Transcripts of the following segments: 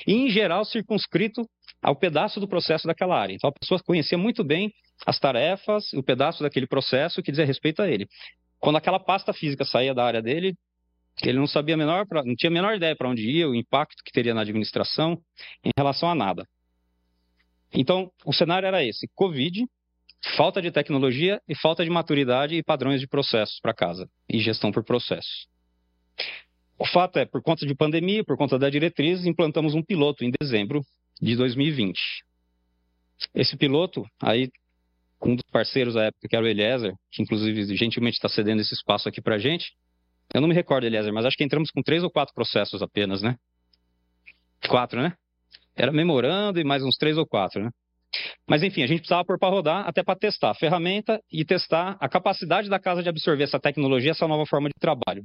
e, em geral, circunscrito ao pedaço do processo daquela área. Então, a pessoa conhecia muito bem as tarefas, o pedaço daquele processo que dizia respeito a ele. Quando aquela pasta física saía da área dele, ele não sabia não tinha a menor ideia para onde ia, o impacto que teria na administração em relação a nada. Então, o cenário era esse: Covid, falta de tecnologia e falta de maturidade e padrões de processos para casa e gestão por processos. O fato é, por conta de pandemia, por conta da diretriz, implantamos um piloto em dezembro de 2020. Esse piloto, aí, com um dos parceiros da época, que era o Eliezer, que inclusive gentilmente está cedendo esse espaço aqui para a gente. Eu não me recordo, Eliezer, mas acho que entramos com 3 ou 4 processos apenas, né? 4, né? Era memorando e mais uns 3 ou 4, né? Mas enfim, a gente precisava pôr para rodar até para testar a ferramenta e testar a capacidade da casa de absorver essa tecnologia, essa nova forma de trabalho.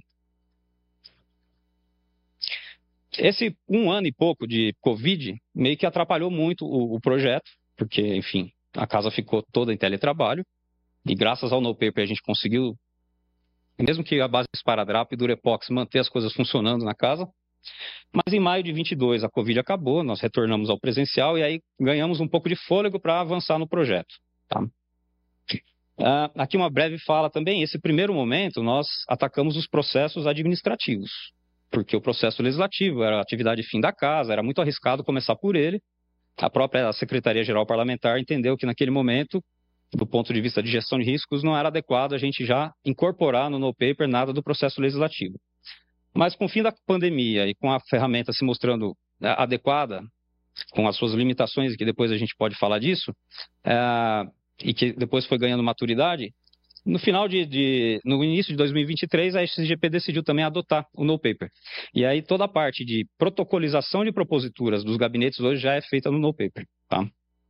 Esse 1 ano e pouco de Covid meio que atrapalhou muito o projeto, porque, enfim, a casa ficou toda em teletrabalho e graças ao NoPaper a gente conseguiu, mesmo que a base de esparadrapo e Durepox, manter as coisas funcionando na casa. Mas em maio de 22 a Covid acabou, nós retornamos ao presencial e aí ganhamos um pouco de fôlego para avançar no projeto. Tá? Aqui uma breve fala também. Esse primeiro momento nós atacamos os processos administrativos, porque o processo legislativo era a atividade fim da casa, era muito arriscado começar por ele. A própria Secretaria-Geral Parlamentar entendeu que naquele momento, do ponto de vista de gestão de riscos, não era adequado a gente já incorporar no NoPaper nada do processo legislativo. Mas com o fim da pandemia e com a ferramenta se mostrando adequada, com as suas limitações, que depois a gente pode falar disso, e que depois foi ganhando maturidade, no início de 2023, a SGP decidiu também adotar o NoPaper. E aí toda a parte de protocolização de proposituras dos gabinetes hoje já é feita no NoPaper. Tá?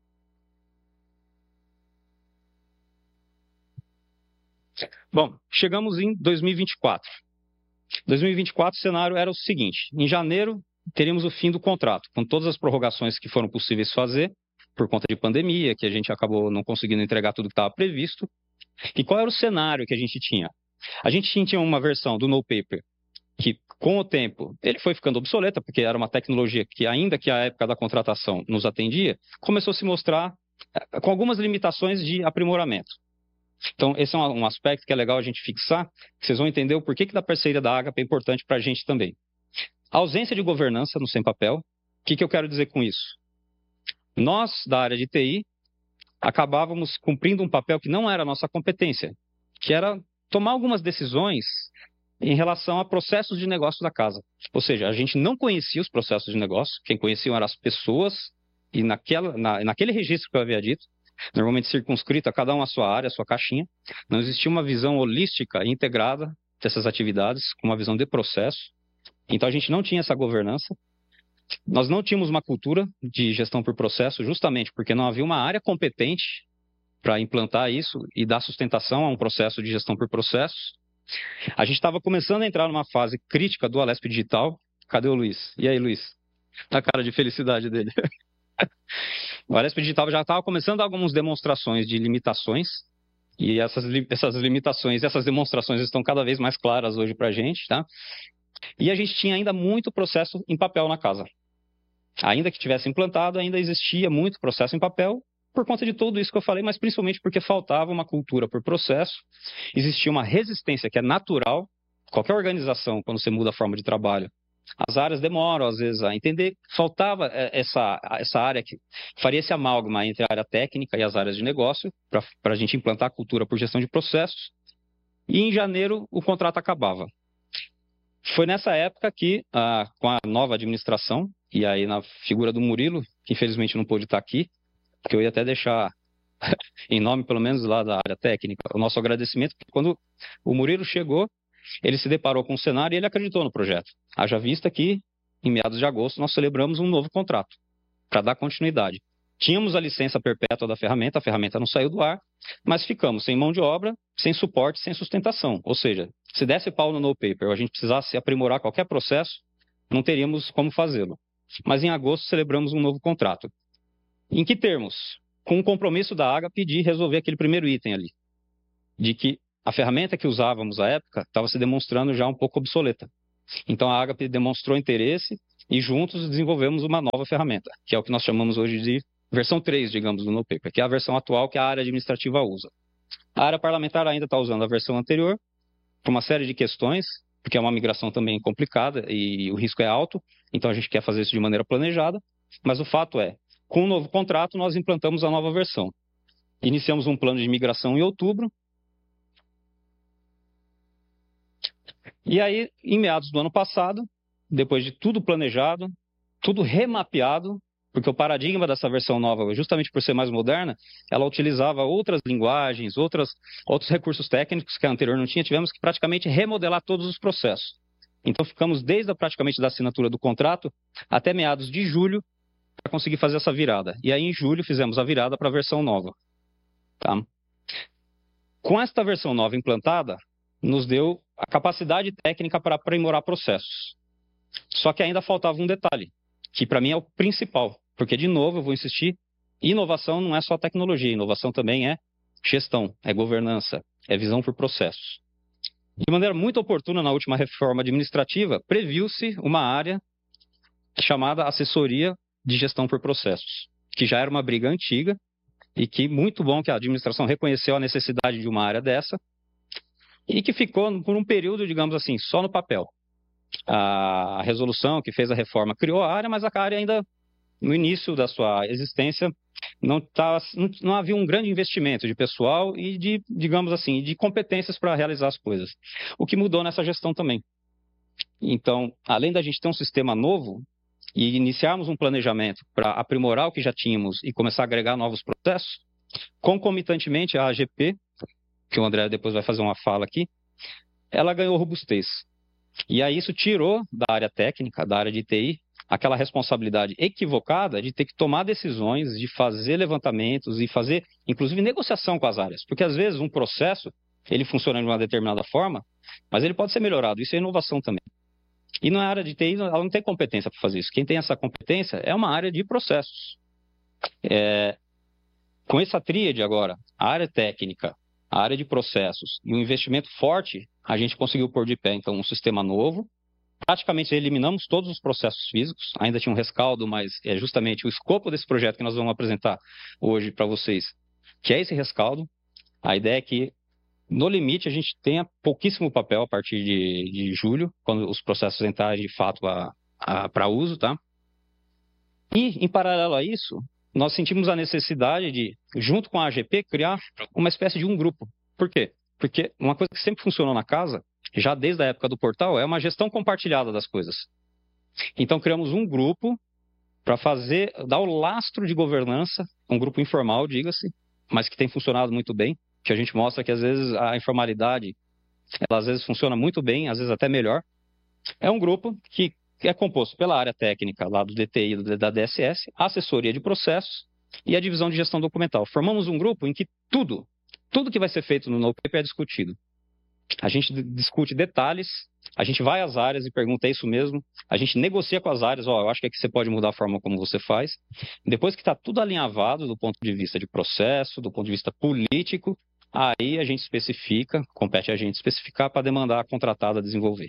Bom, chegamos em 2024. 2024, o cenário era o seguinte: em janeiro, teríamos o fim do contrato, com todas as prorrogações que foram possíveis fazer, por conta de pandemia, que a gente acabou não conseguindo entregar tudo que estava previsto. E qual era o cenário que a gente tinha? A gente tinha uma versão do NoPaper que, com o tempo, ele foi ficando obsoleta, porque era uma tecnologia que, ainda que a época da contratação nos atendia, começou a se mostrar com algumas limitações de aprimoramento. Então, esse é um aspecto que é legal a gente fixar, que vocês vão entender o porquê que da parceria da Agape é importante para a gente também. A ausência de governança no sem papel, o que eu quero dizer com isso? Nós, da área de TI, acabávamos cumprindo um papel que não era a nossa competência, que era tomar algumas decisões em relação a processos de negócio da casa. Ou seja, a gente não conhecia os processos de negócio, quem conheciam eram as pessoas, e naquele registro que eu havia dito, normalmente circunscrito a cada um a sua área, a sua caixinha, não existia uma visão holística e integrada dessas atividades, com uma visão de processo. Então a gente não tinha essa governança. Nós não tínhamos uma cultura de gestão por processo, justamente porque não havia uma área competente para implantar isso e dar sustentação a um processo de gestão por processos. A gente estava começando a entrar numa fase crítica do Alesp Digital. Cadê o Luiz? E aí, Luiz? A cara de felicidade dele. O Alesp Digital já estava começando algumas demonstrações de limitações, e essas limitações, essas demonstrações estão cada vez mais claras hoje para a gente, tá? E a gente tinha ainda muito processo em papel na casa. Ainda que tivesse implantado, ainda existia muito processo em papel, por conta de tudo isso que eu falei, mas principalmente porque faltava uma cultura por processo, existia uma resistência que é natural. Qualquer organização, quando você muda a forma de trabalho, as áreas demoram, às vezes, a entender. Faltava essa área que faria esse amálgama entre a área técnica e as áreas de negócio, para a gente implantar a cultura por gestão de processos. E em janeiro, o contrato acabava. Foi nessa época que, com a nova administração, e aí na figura do Murilo, que infelizmente não pôde estar aqui, que eu ia até deixar, em nome pelo menos lá da área técnica, o nosso agradecimento, porque quando o Murilo chegou, ele se deparou com o cenário e ele acreditou no projeto. Haja vista que, em meados de agosto, nós celebramos um novo contrato para dar continuidade. Tínhamos a licença perpétua da ferramenta, a ferramenta não saiu do ar, mas ficamos sem mão de obra, sem suporte, sem sustentação. Ou seja, se desse pau no NoPaper ou a gente precisasse aprimorar qualquer processo, não teríamos como fazê-lo. Mas em agosto celebramos um novo contrato. Em que termos? Com o compromisso da Agape de resolver aquele primeiro item ali, de que a ferramenta que usávamos à época estava se demonstrando já um pouco obsoleta. Então a Agape demonstrou interesse e juntos desenvolvemos uma nova ferramenta, que é o que nós chamamos hoje de versão 3, digamos, do NoPaper, que é a versão atual que a área administrativa usa. A área parlamentar ainda está usando a versão anterior, por uma série de questões, porque é uma migração também complicada e o risco é alto, então a gente quer fazer isso de maneira planejada, mas o fato é, com o novo contrato, nós implantamos a nova versão. Iniciamos um plano de migração em outubro, e aí, em meados do ano passado, depois de tudo planejado, tudo remapeado, porque o paradigma dessa versão nova, justamente por ser mais moderna, ela utilizava outras linguagens, outros recursos técnicos que a anterior não tinha, tivemos que praticamente remodelar todos os processos. Então ficamos desde praticamente da assinatura do contrato até meados de julho para conseguir fazer essa virada. E aí em julho fizemos a virada para a versão nova. Tá? Com esta versão nova implantada, nos deu a capacidade técnica para aprimorar processos. Só que ainda faltava um detalhe, que para mim é o principal, porque, de novo, eu vou insistir, inovação não é só tecnologia, inovação também é gestão, é governança, é visão por processos. De maneira muito oportuna, na última reforma administrativa, previu-se uma área chamada assessoria de gestão por processos, que já era uma briga antiga e que muito bom que a administração reconheceu a necessidade de uma área dessa e que ficou por um período, digamos assim, só no papel. A resolução que fez a reforma criou a área, mas a área ainda, no início da sua existência, não havia um grande investimento de pessoal e de, digamos assim, de competências para realizar as coisas. O que mudou nessa gestão também. Então, além da gente ter um sistema novo e iniciarmos um planejamento para aprimorar o que já tínhamos e começar a agregar novos processos, concomitantemente a AGP, que o André depois vai fazer uma fala aqui, ela ganhou robustez. E aí isso tirou da área técnica, da área de TI, aquela responsabilidade equivocada de ter que tomar decisões, de fazer levantamentos e fazer, inclusive, negociação com as áreas. Porque, às vezes, um processo, ele funciona de uma determinada forma, mas ele pode ser melhorado. Isso é inovação também. E na área de TI, ela não tem competência para fazer isso. Quem tem essa competência é uma área de processos. Com essa tríade agora, a área técnica, a área de processos e um investimento forte, a gente conseguiu pôr de pé, então, um sistema novo. Praticamente eliminamos todos os processos físicos, ainda tinha um rescaldo, mas é justamente o escopo desse projeto que nós vamos apresentar hoje para vocês, que é esse rescaldo. A ideia é que, no limite, a gente tenha pouquíssimo papel a partir de julho, quando os processos entrarem de fato para uso, tá? E, em paralelo a isso, nós sentimos a necessidade de, junto com a AGP, criar uma espécie de um grupo. Por quê? Porque uma coisa que sempre funcionou na casa, já desde a época do portal, é uma gestão compartilhada das coisas. Então, criamos um grupo para dar o lastro de governança, um grupo informal, diga-se, mas que tem funcionado muito bem, que a gente mostra que, às vezes, a informalidade, ela às vezes funciona muito bem, às vezes até melhor. É um grupo que é composto pela área técnica lá do DTI e da DSS, a assessoria de processos e a divisão de gestão documental. Formamos um grupo em que tudo que vai ser feito no NoPaper é discutido. A gente discute detalhes, a gente vai às áreas e pergunta, é isso mesmo? A gente negocia com as áreas, eu acho que aqui você pode mudar a forma como você faz. Depois que está tudo alinhavado do ponto de vista de processo, do ponto de vista político, aí a gente especifica, compete a gente especificar para demandar a contratada a desenvolver.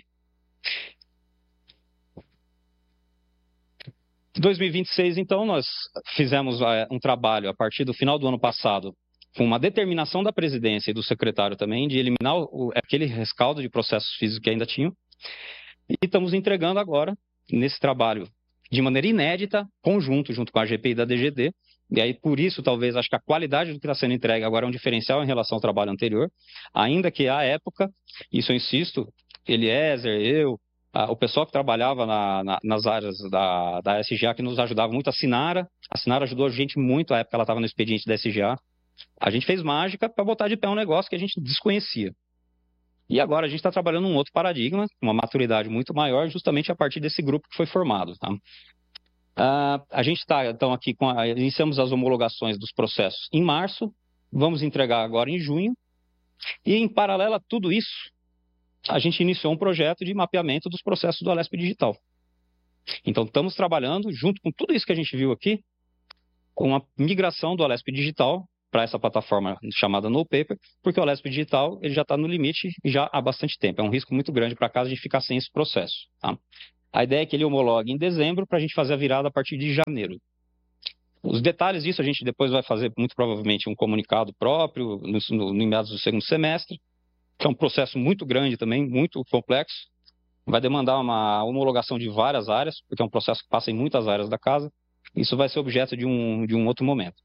Em 2026, então, nós fizemos um trabalho a partir do final do ano passado, com uma determinação da presidência e do secretário também, de eliminar aquele rescaldo de processos físicos que ainda tinham. E estamos entregando agora, nesse trabalho, de maneira inédita, conjunto, junto com a AGP e da DGD. E aí, por isso, talvez, acho que a qualidade do que está sendo entregue agora é um diferencial em relação ao trabalho anterior. Ainda que, à época, isso eu insisto, Eliezer, eu, o pessoal que trabalhava nas áreas da SGA, que nos ajudava muito, a Sinara ajudou a gente muito, à época ela estava no expediente da SGA. A gente fez mágica para botar de pé um negócio que a gente desconhecia. E agora a gente está trabalhando num outro paradigma, uma maturidade muito maior, justamente a partir desse grupo que foi formado. Tá? A gente está, então, aqui, iniciamos as homologações dos processos em março, vamos entregar agora em junho, e em paralelo a tudo isso, a gente iniciou um projeto de mapeamento dos processos do Alesp Digital. Então, estamos trabalhando, junto com tudo isso que a gente viu aqui, com a migração do Alesp Digital para essa plataforma chamada NoPaper, porque o Alesp Digital ele já está no limite já há bastante tempo. É um risco muito grande para casa de ficar sem esse processo. Tá? A ideia é que ele homologue em dezembro para a gente fazer a virada a partir de janeiro. Os detalhes disso a gente depois vai fazer, muito provavelmente, um comunicado próprio no meados do segundo semestre, que é um processo muito grande também, muito complexo. Vai demandar uma homologação de várias áreas, porque é um processo que passa em muitas áreas da casa. Isso vai ser objeto de um outro momento.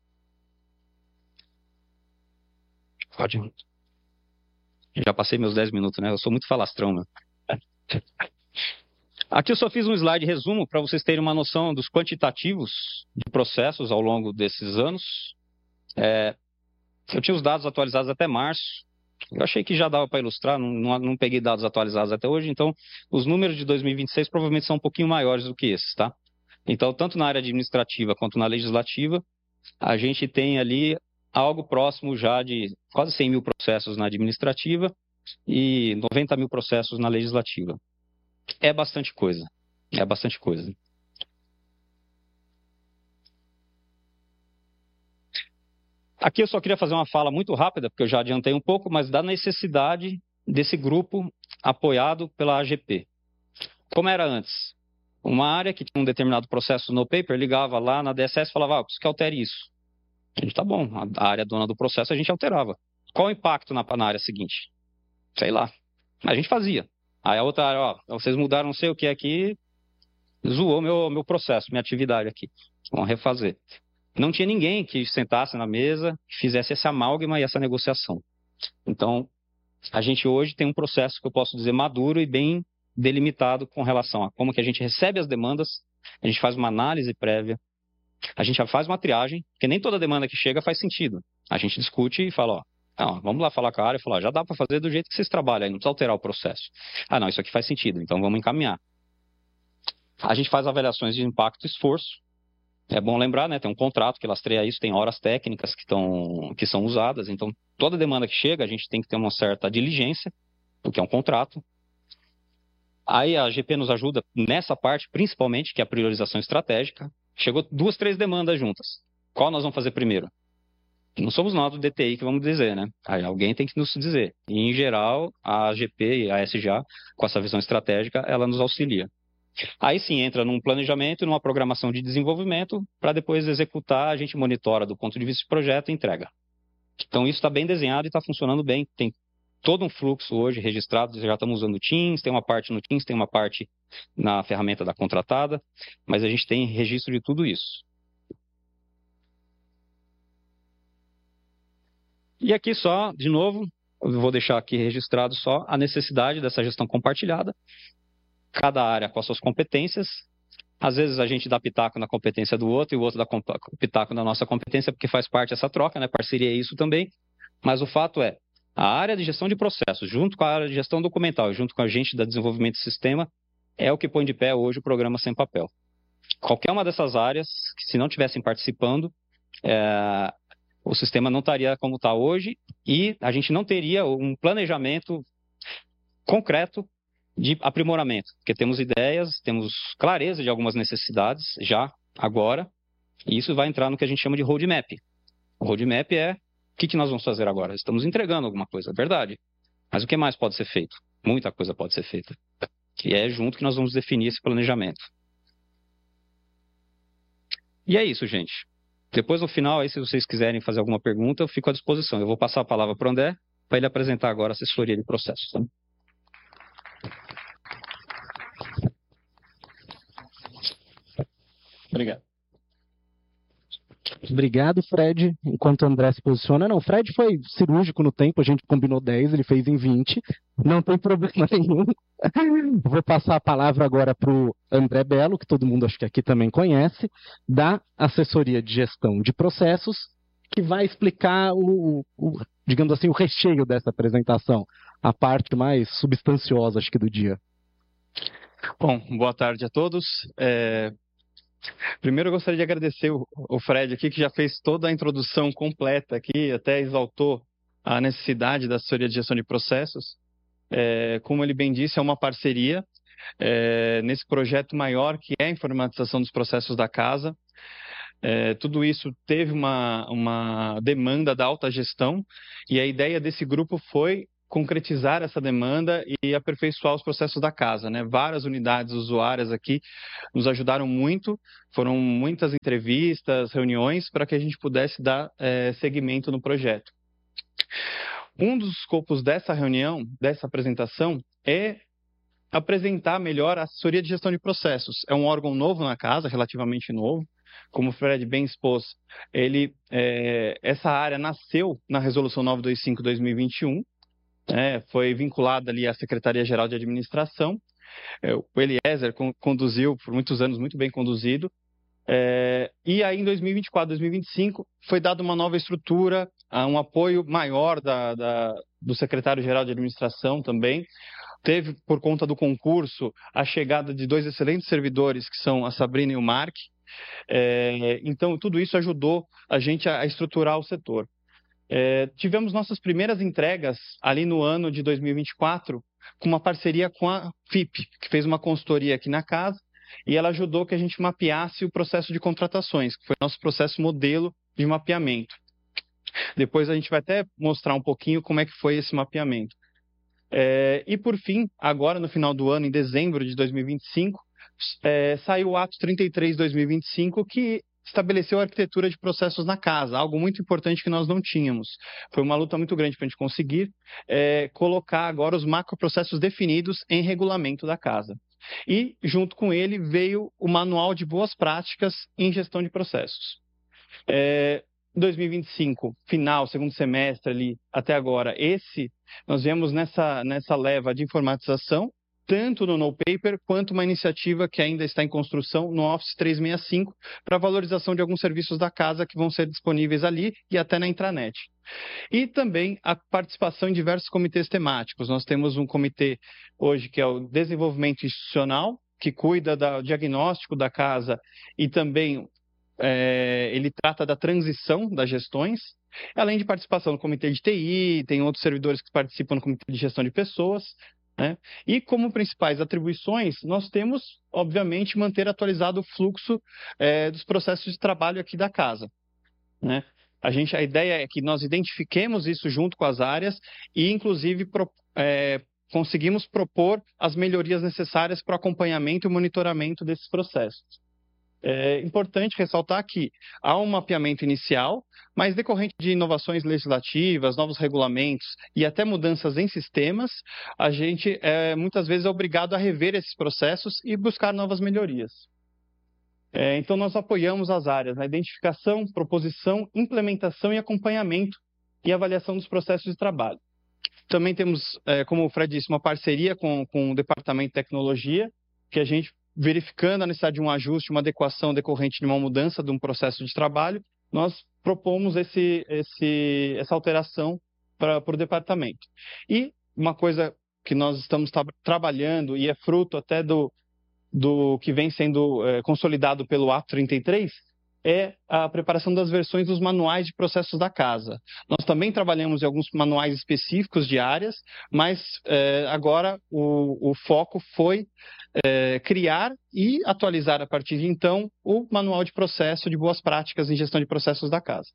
Pode. Já passei meus 10 minutos, né? Eu sou muito falastrão, meu. Aqui eu só fiz um slide resumo para vocês terem uma noção dos quantitativos de processos ao longo desses anos. Eu tinha os dados atualizados até março. Eu achei que já dava para ilustrar, não peguei dados atualizados até hoje, então os números de 2026 provavelmente são um pouquinho maiores do que esses, tá? Então, tanto na área administrativa quanto na legislativa, a gente tem ali algo próximo já de quase 100 mil processos na administrativa e 90 mil processos na legislativa. É bastante coisa. É bastante coisa. Aqui eu só queria fazer uma fala muito rápida, porque eu já adiantei um pouco, mas da necessidade desse grupo apoiado pela AGP. Como era antes? Uma área que tinha um determinado processo no paper ligava lá na DSS e falava, preciso que altere isso. A gente, tá bom, a área dona do processo a gente alterava. Qual o impacto na área seguinte? Sei lá. A gente fazia. Aí a outra área, vocês mudaram não sei o que aqui, zoou meu processo, minha atividade aqui. Vamos refazer. Não tinha ninguém que sentasse na mesa, que fizesse esse amálgama e essa negociação. Então, a gente hoje tem um processo que eu posso dizer maduro e bem delimitado com relação a como que a gente recebe as demandas, a gente faz uma análise prévia, a gente já faz uma triagem, porque nem toda demanda que chega faz sentido. A gente discute e fala, vamos lá falar com a área e falar, já dá para fazer do jeito que vocês trabalham, aí não precisa alterar o processo. Não, isso aqui faz sentido, então vamos encaminhar. A gente faz avaliações de impacto e esforço. É bom lembrar, né? Tem um contrato que lastreia isso, tem horas técnicas que são usadas. Então, toda demanda que chega, a gente tem que ter uma certa diligência, porque é um contrato. Aí a GP nos ajuda nessa parte, principalmente, que é a priorização estratégica. Chegou 2, 3 demandas juntas. Qual nós vamos fazer primeiro? Não somos nós do DTI que vamos dizer, né? Aí alguém tem que nos dizer. E, em geral, a GP e a SGA, com essa visão estratégica, ela nos auxilia. Aí sim entra num planejamento e numa programação de desenvolvimento, para depois executar, a gente monitora do ponto de vista de projeto e entrega. Então isso está bem desenhado e está funcionando bem. Tem todo um fluxo hoje registrado, já estamos usando o Teams, tem uma parte no Teams, tem uma parte na ferramenta da contratada, mas a gente tem registro de tudo isso. E aqui só, de novo, eu vou deixar aqui registrado só a necessidade dessa gestão compartilhada, cada área com as suas competências. Às vezes a gente dá pitaco na competência do outro e o outro dá pitaco na nossa competência, porque faz parte dessa troca, né? Parceria é isso também. Mas o fato é, a área de gestão de processos, junto com a área de gestão documental, junto com a gente da desenvolvimento de sistema, é o que põe de pé hoje o programa Sem Papel. Qualquer uma dessas áreas, que se não estivessem participando, o sistema não estaria como está hoje e a gente não teria um planejamento concreto de aprimoramento, porque temos ideias, temos clareza de algumas necessidades já, agora, e isso vai entrar no que a gente chama de roadmap. O roadmap é o que nós vamos fazer agora? Estamos entregando alguma coisa, é verdade. Mas o que mais pode ser feito? Muita coisa pode ser feita. E é junto que nós vamos definir esse planejamento. E é isso, gente. Depois, no final, aí, se vocês quiserem fazer alguma pergunta, eu fico à disposição. Eu vou passar a palavra para o André, para ele apresentar agora a assessoria de processos. Tá? Obrigado. Obrigado, Fred. Enquanto o André se posiciona, não, o Fred foi cirúrgico no tempo, a gente combinou 10, ele fez em 20, não tem problema nenhum. Vou passar a palavra agora para o André Belo, que todo mundo acho que aqui também conhece, da assessoria de gestão de processos, que vai explicar digamos assim, o recheio dessa apresentação, a parte mais substanciosa, acho que, do dia. Bom, boa tarde a todos. Primeiro eu gostaria de agradecer o Fred aqui, que já fez toda a introdução completa aqui, até exaltou a necessidade da assessoria de gestão de processos. Como ele bem disse, é uma parceria nesse projeto maior que é a informatização dos processos da casa. Tudo isso teve uma demanda da alta gestão e a ideia desse grupo foi concretizar essa demanda e aperfeiçoar os processos da casa, né? Várias unidades usuárias aqui nos ajudaram muito, foram muitas entrevistas, reuniões, para que a gente pudesse dar seguimento no projeto. Um dos escopos dessa reunião, dessa apresentação, é apresentar melhor a assessoria de gestão de processos. É um órgão novo na casa, relativamente novo. Como o Fred bem expôs, essa área nasceu na Resolução 925/2021, foi vinculada ali à Secretaria-Geral de Administração. O Eliezer conduziu por muitos anos, muito bem conduzido. E aí, em 2024, 2025, foi dada uma nova estrutura, um apoio maior do Secretário-Geral de Administração também. Teve, por conta do concurso, a chegada de 2 excelentes servidores, que são a Sabrina e o Mark. Então, tudo isso ajudou a gente a estruturar o setor. Tivemos nossas primeiras entregas ali no ano de 2024, com uma parceria com a FIP, que fez uma consultoria aqui na casa, e ela ajudou que a gente mapeasse o processo de contratações, que foi nosso processo modelo de mapeamento. Depois a gente vai até mostrar um pouquinho como é que foi esse mapeamento. E por fim, agora no final do ano, em dezembro de 2025, saiu o Ato 33/2025, que estabeleceu a arquitetura de processos na casa, algo muito importante que nós não tínhamos. Foi uma luta muito grande para a gente conseguir colocar agora os macroprocessos definidos em regulamento da casa. E, junto com ele, veio o Manual de Boas Práticas em Gestão de Processos. 2025, final, segundo semestre ali, até agora, nós viemos nessa leva de informatização, tanto no No Paper, quanto uma iniciativa que ainda está em construção no Office 365, para valorização de alguns serviços da casa que vão ser disponíveis ali e até na intranet. E também a participação em diversos comitês temáticos. Nós temos um comitê hoje que é o Desenvolvimento Institucional, que cuida do diagnóstico da casa e também ele trata da transição das gestões, além de participação no comitê de TI, tem outros servidores que participam no comitê de gestão de pessoas, né? E como principais atribuições, nós temos, obviamente, manter atualizado o fluxo dos processos de trabalho aqui da casa, né? A ideia é que nós identifiquemos isso junto com as áreas e, inclusive, conseguimos propor as melhorias necessárias para o acompanhamento e monitoramento desses processos. É importante ressaltar que há um mapeamento inicial, mas decorrente de inovações legislativas, novos regulamentos e até mudanças em sistemas, a gente muitas vezes é obrigado a rever esses processos e buscar novas melhorias. Então, nós apoiamos as áreas na identificação, proposição, implementação e acompanhamento e avaliação dos processos de trabalho. Também temos, como o Fred disse, uma parceria com o Departamento de Tecnologia, que a gente, verificando a necessidade de um ajuste, uma adequação decorrente de uma mudança de um processo de trabalho, nós propomos essa alteração para o departamento. E uma coisa que nós estamos trabalhando e é fruto até do que vem sendo consolidado pelo Ato 33, é a preparação das versões dos manuais de processos da casa. Nós também trabalhamos em alguns manuais específicos de áreas, mas agora o foco foi criar e atualizar a partir de então o manual de processo de boas práticas em gestão de processos da casa.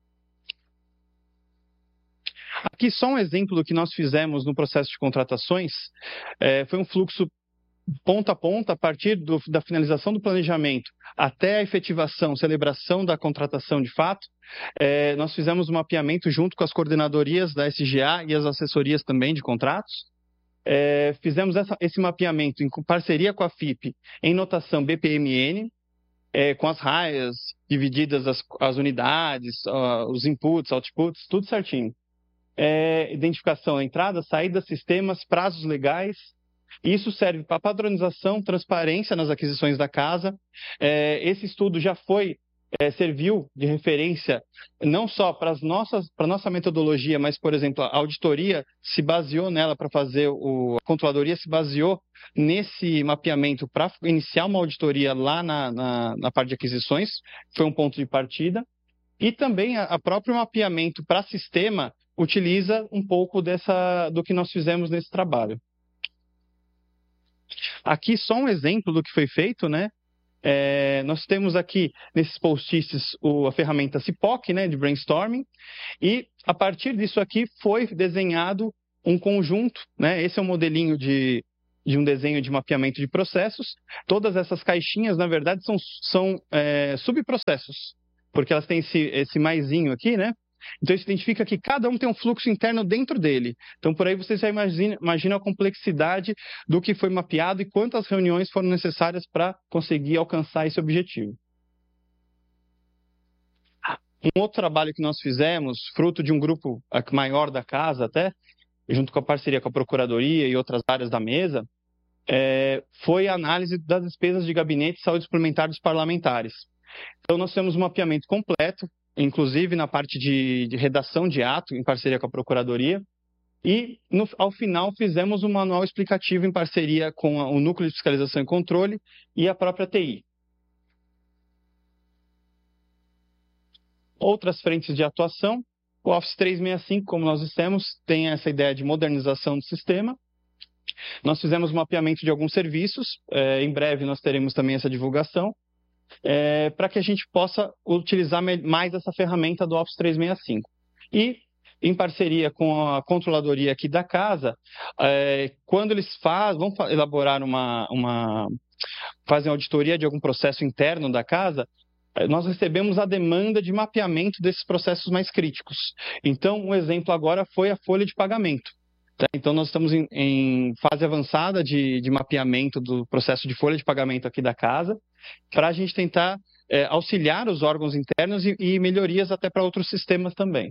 Aqui só um exemplo do que nós fizemos no processo de contratações. Foi um fluxo ponta a ponta, a partir da finalização do planejamento até a efetivação, celebração da contratação de fato. Nós fizemos um mapeamento junto com as coordenadorias da SGA e as assessorias também de contratos. Fizemos esse mapeamento em parceria com a FIP em notação BPMN, com as raias divididas, as unidades, os inputs, outputs, tudo certinho. Identificação, entrada, saída, sistemas, prazos legais. Isso serve para padronização, transparência nas aquisições da casa. Esse estudo já serviu de referência não só para a nossa metodologia, mas, por exemplo, a auditoria se baseou nela para fazer, a controladoria se baseou nesse mapeamento para iniciar uma auditoria lá na parte de aquisições, foi um ponto de partida. E também a próprio mapeamento para sistema utiliza um pouco do que nós fizemos nesse trabalho. Aqui só um exemplo do que foi feito, né? Nós temos aqui, nesses post-its, a ferramenta CIPOC, né, de brainstorming, e a partir disso aqui foi desenhado um conjunto, né? Esse é um modelinho de um desenho de mapeamento de processos. Todas essas caixinhas, na verdade, são subprocessos, porque elas têm esse maisinho aqui, né? Então, isso identifica que cada um tem um fluxo interno dentro dele. Então, por aí você já imagina a complexidade do que foi mapeado e quantas reuniões foram necessárias para conseguir alcançar esse objetivo. Um outro trabalho que nós fizemos, fruto de um grupo maior da casa até, junto com a parceria com a Procuradoria e outras áreas da mesa, foi a análise das despesas de gabinete de saúde suplementar dos parlamentares. Então, nós temos um mapeamento completo, inclusive na parte de redação de ato, em parceria com a Procuradoria, e ao final fizemos um manual explicativo em parceria com o Núcleo de Fiscalização e Controle e a própria TI. Outras frentes de atuação, o Office 365, como nós dissemos, tem essa ideia de modernização do sistema. Nós fizemos um mapeamento de alguns serviços, em breve nós teremos também essa divulgação, para que a gente possa utilizar mais essa ferramenta do Office 365. E, em parceria com a controladoria aqui da casa, quando eles vão elaborar fazem auditoria de algum processo interno da casa, nós recebemos a demanda de mapeamento desses processos mais críticos. Então, um exemplo agora foi a folha de pagamento. Tá? Então, nós estamos em fase avançada de mapeamento do processo de folha de pagamento aqui da casa, para a gente tentar auxiliar os órgãos internos e melhorias até para outros sistemas também.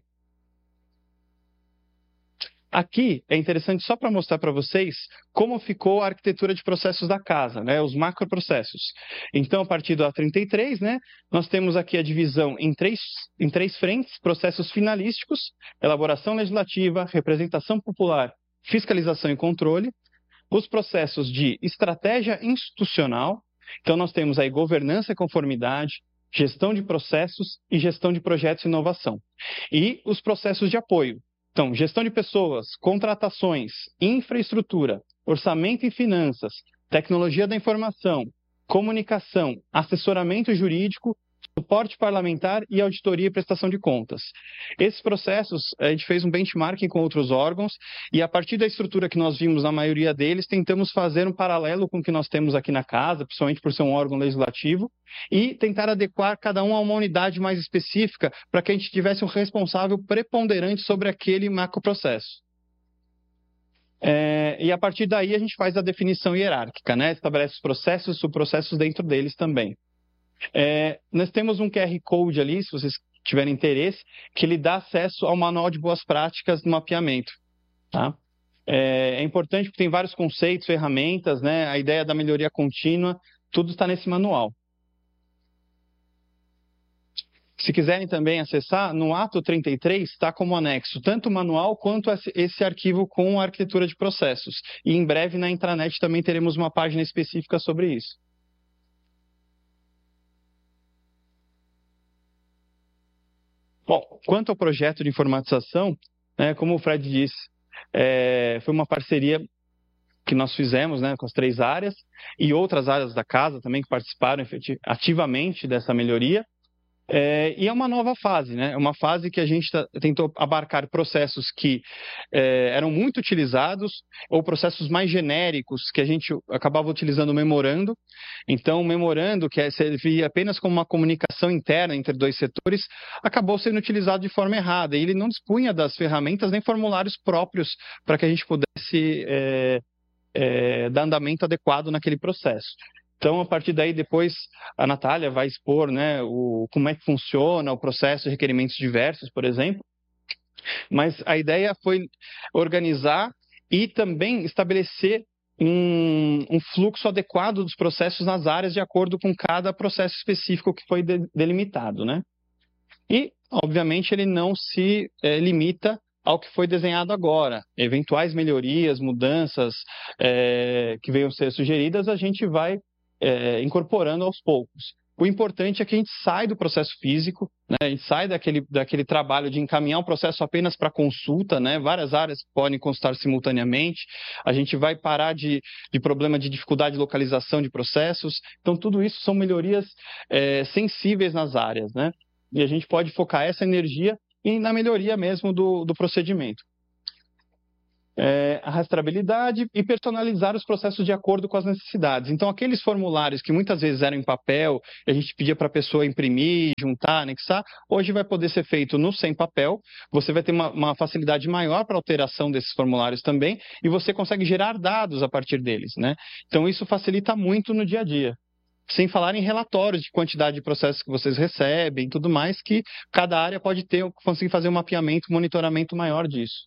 Aqui é interessante só para mostrar para vocês como ficou a arquitetura de processos da casa, né, os macroprocessos. Então, a partir do A33, né, nós temos aqui a divisão em três frentes: processos finalísticos, elaboração legislativa, representação popular, fiscalização e controle. Os processos de estratégia institucional, então nós temos aí governança e conformidade, gestão de processos e gestão de projetos e inovação. E os processos de apoio. Então, gestão de pessoas, contratações, infraestrutura, orçamento e finanças, tecnologia da informação, comunicação, assessoramento jurídico, suporte parlamentar e auditoria e prestação de contas. Esses processos, a gente fez um benchmarking com outros órgãos e, a partir da estrutura que nós vimos na maioria deles, tentamos fazer um paralelo com o que nós temos aqui na casa, principalmente por ser um órgão legislativo, e tentar adequar cada um a uma unidade mais específica para que a gente tivesse um responsável preponderante sobre aquele macroprocesso. E a partir daí a gente faz a definição hierárquica, né? Estabelece os processos e subprocessos dentro deles também. Nós temos um QR Code ali, se vocês tiverem interesse, que ele dá acesso ao manual de boas práticas do mapeamento. Tá? É importante porque tem vários conceitos, ferramentas, né? A ideia da melhoria contínua, tudo está nesse manual. Se quiserem também acessar, no ato 33 está como anexo tanto o manual quanto esse arquivo com a arquitetura de processos. E em breve na intranet também teremos uma página específica sobre isso. Bom, quanto ao projeto de informatização, né, como o Fred disse, foi uma parceria que nós fizemos, né, com as 3 áreas e outras áreas da casa também que participaram ativamente dessa melhoria. E é uma nova fase, né? É uma fase que a gente tentou abarcar processos que eram muito utilizados ou processos mais genéricos que a gente acabava utilizando o memorando. Então, o memorando, que servia apenas como uma comunicação interna entre 2 setores, acabou sendo utilizado de forma errada. E ele não dispunha das ferramentas nem formulários próprios para que a gente pudesse dar andamento adequado naquele processo. Então, a partir daí, depois, a Natália vai expor, né, como é que funciona o processo de requerimentos diversos, por exemplo. Mas a ideia foi organizar e também estabelecer um fluxo adequado dos processos nas áreas de acordo com cada processo específico que foi delimitado, né? E, obviamente, ele não se limita ao que foi desenhado agora. Eventuais melhorias, mudanças que venham ser sugeridas, a gente vai incorporando aos poucos. O importante é que a gente sai do processo físico, né? A gente sai daquele trabalho de encaminhar um processo apenas para consulta, né? Várias áreas podem consultar simultaneamente, a gente vai parar de problema de dificuldade de localização de processos. Então, tudo isso são melhorias sensíveis nas áreas, né? E a gente pode focar essa energia na melhoria mesmo do procedimento. a rastreabilidade e personalizar os processos de acordo com as necessidades. Então, aqueles formulários que muitas vezes eram em papel, e a gente pedia para a pessoa imprimir, juntar, anexar, hoje vai poder ser feito no sem papel. Você vai ter uma facilidade maior para alteração desses formulários também, e você consegue gerar dados a partir deles, né? Então, isso facilita muito no dia a dia. Sem falar em relatórios de quantidade de processos que vocês recebem e tudo mais, que cada área pode conseguir fazer um mapeamento, monitoramento maior disso.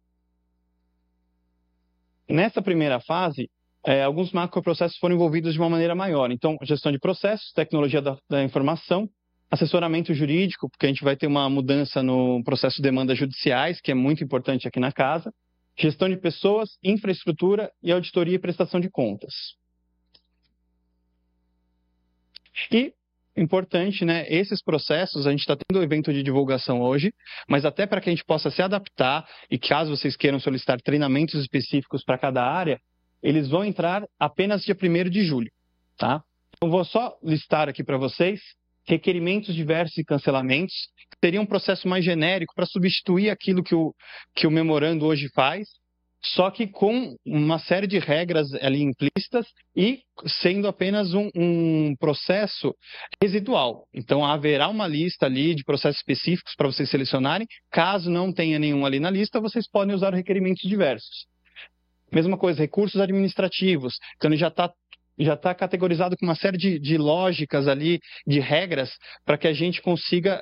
Nessa primeira fase, alguns macroprocessos foram envolvidos de uma maneira maior. Então, gestão de processos, tecnologia da informação, assessoramento jurídico, porque a gente vai ter uma mudança no processo de demandas judiciais, que é muito importante aqui na casa, gestão de pessoas, infraestrutura e auditoria e prestação de contas. E, importante, né, esses processos, a gente está tendo um evento de divulgação hoje, mas até para que a gente possa se adaptar e caso vocês queiram solicitar treinamentos específicos para cada área, eles vão entrar apenas dia 1º de julho, tá? Então, vou só listar aqui para vocês requerimentos diversos e cancelamentos, que seria um processo mais genérico para substituir aquilo que o memorando hoje faz, só que com uma série de regras ali implícitas e sendo apenas um processo residual. Então, haverá uma lista ali de processos específicos para vocês selecionarem. Caso não tenha nenhum ali na lista, vocês podem usar requerimentos diversos. Mesma coisa, recursos administrativos. Então, ele já está categorizado com uma série de lógicas ali, de regras, para que a gente consiga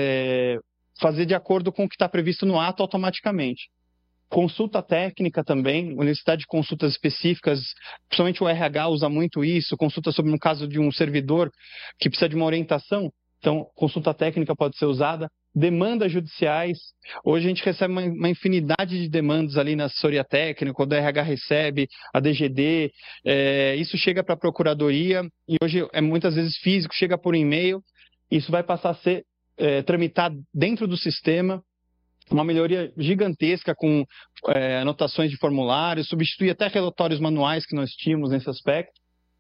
fazer de acordo com o que está previsto no ato automaticamente. Consulta técnica também, necessidade de consultas específicas, principalmente o RH usa muito isso, consulta sobre, no caso de um servidor que precisa de uma orientação, então consulta técnica pode ser usada. Demandas judiciais, hoje a gente recebe uma infinidade de demandas ali na assessoria técnica, o RH recebe, a DGD, isso chega para a procuradoria e hoje é muitas vezes físico, chega por e-mail, isso vai passar a ser tramitado dentro do sistema, uma melhoria gigantesca com anotações de formulários, substitui até relatórios manuais que nós tínhamos nesse aspecto.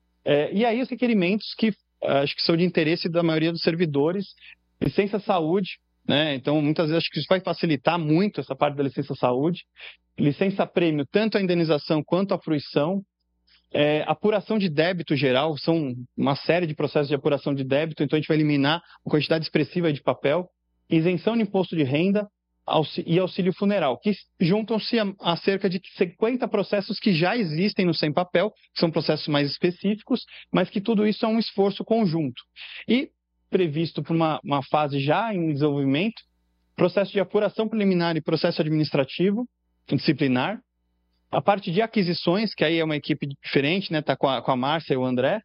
E aí os requerimentos que acho que são de interesse da maioria dos servidores, licença saúde, né? Então muitas vezes acho que isso vai facilitar muito essa parte da licença saúde, licença prêmio, tanto a indenização quanto a fruição, apuração de débito geral, são uma série de processos de apuração de débito, então a gente vai eliminar uma quantidade expressiva de papel, isenção de imposto de renda, e auxílio funeral, que juntam-se a cerca de 50 processos que já existem no Sem Papel, que são processos mais específicos, mas que tudo isso é um esforço conjunto. E previsto para uma fase já em desenvolvimento, processo de apuração preliminar e processo administrativo, disciplinar, a parte de aquisições, que aí é uma equipe diferente, né, está com a Márcia e o André,